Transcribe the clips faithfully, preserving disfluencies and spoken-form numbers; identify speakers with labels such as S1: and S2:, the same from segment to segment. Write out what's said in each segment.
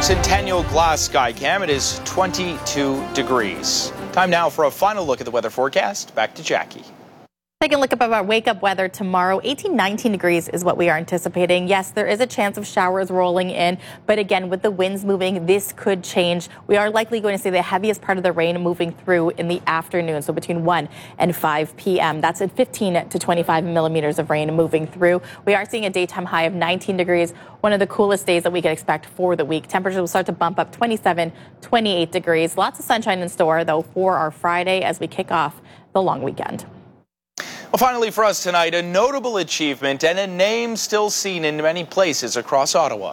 S1: Centennial Glass Skycam, it is twenty-two degrees. Time now for a final look at the weather forecast. Back to Jackie.
S2: Taking a look up at our wake-up weather tomorrow, eighteen, nineteen degrees is what we are anticipating. Yes, there is a chance of showers rolling in, but again, with the winds moving, this could change. We are likely going to see the heaviest part of the rain moving through in the afternoon, so between one and five p m That's at fifteen to twenty-five millimeters of rain moving through. We are seeing a daytime high of nineteen degrees, one of the coolest days that we can expect for the week. Temperatures will start to bump up twenty-seven, twenty-eight degrees. Lots of sunshine in store, though, for our Friday as we kick off the long weekend.
S1: Well, finally for us tonight, a notable achievement and a name still seen in many places across Ottawa.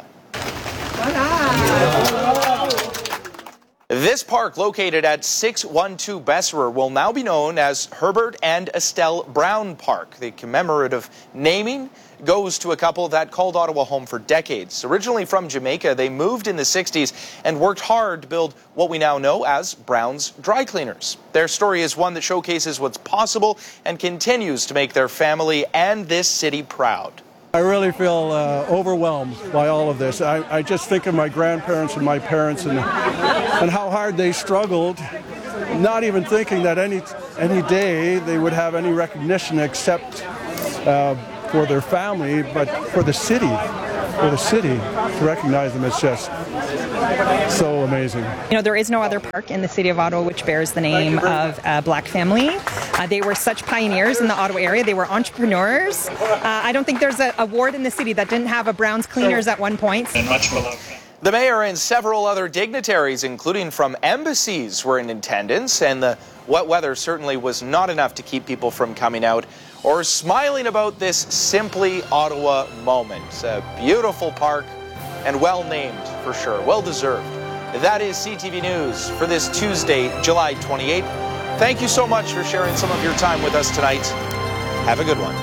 S1: This park, located at six twelve Besserer, will now be known as Herbert and Estelle Brown Park. The commemorative naming goes to a couple that called Ottawa home for decades. Originally from Jamaica, they moved in the sixties and worked hard to build what we now know as Brown's Dry Cleaners. Their story is one that showcases what's possible and continues to make their family and this city proud.
S3: I really feel uh, overwhelmed by all of this. I, I just think of my grandparents and my parents and, and how hard they struggled, not even thinking that any, any day they would have any recognition except uh, for their family, but for the city, for the city to recognize them. It's just so amazing.
S4: You know, there is no other park in the city of Ottawa which bears the name of a Black family. Uh, they were such pioneers in the Ottawa area. They were entrepreneurs. Uh, I don't think there's a, a ward in the city that didn't have a Brown's Cleaners at one point.
S5: And much beloved.
S1: The mayor and several other dignitaries, including from embassies, were in attendance, and the wet weather certainly was not enough to keep people from coming out or smiling about this Simply Ottawa moment. A beautiful park and well named for sure, well deserved. That is C T V News for this Tuesday, July twenty-eighth. Thank you so much for sharing some of your time with us tonight. Have a good one.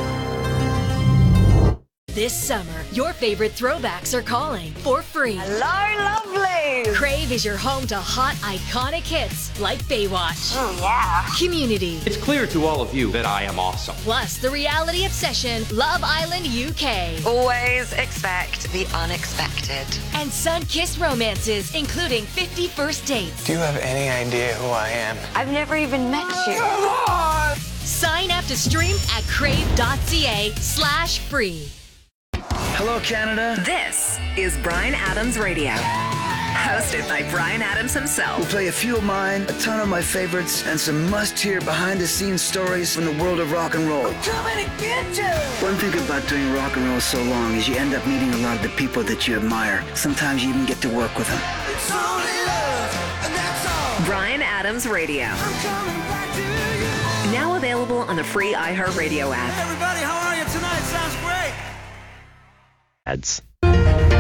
S6: This summer, your favorite throwbacks are calling for free.
S7: Hello, lovely!
S6: Crave is your home to hot, iconic hits like Baywatch.
S7: Oh, yeah.
S6: Community.
S8: It's clear to all of you that I am awesome.
S6: Plus, the reality obsession, Love Island U K.
S7: Always expect the unexpected.
S6: And sun-kissed romances, including fifty First Dates.
S9: Do you have any idea who I am?
S7: I've never even met you.
S9: Come on!
S6: Sign up to stream at crave.ca slash free.
S10: Hello, Canada.
S11: This is Bryan Adams Radio, hosted by Bryan Adams himself.
S10: We'll play a few of mine, a ton of my favorites, and some must-hear behind-the-scenes stories from the world of rock and roll.
S11: I'm coming to get you!
S10: One thing about doing rock and roll so long is you end up meeting a lot of the people that you admire. Sometimes you even get to work with them.
S11: It's only love, and that's all. Bryan Adams Radio. I'm coming back to you. Now available on the free iHeartRadio app.
S12: Hey everybody, how are you tonight? Sounds great.
S13: Ads.